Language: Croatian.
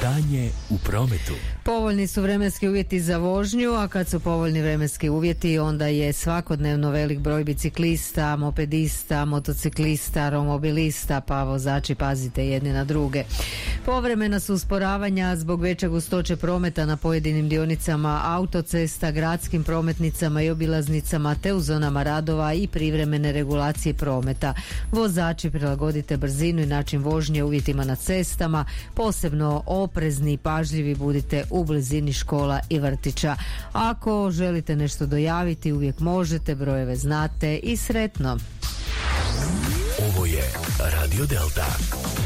Stanje u prometu. Povoljni su vremenski uvjeti za vožnju, a kad su povoljni vremenski uvjeti onda je svakodnevno velik broj biciklista, mopedista, motociklista, romobilista, pa vozači pazite jedni na druge. Povremena su usporavanja zbog veće gustoće prometa na pojedinim dionicama autocesta, gradskim prometnicama i obilaznicama te u zonama radova i privremene regulacije prometa. Vozači, prilagodite brzinu i način vožnje uvjetima na cestama, posebno oprezni i pažljivi budite u blizini škola i vrtića. Ako želite nešto dojaviti, uvijek možete, brojeve znate i sretno. Ovo je Radio Delta.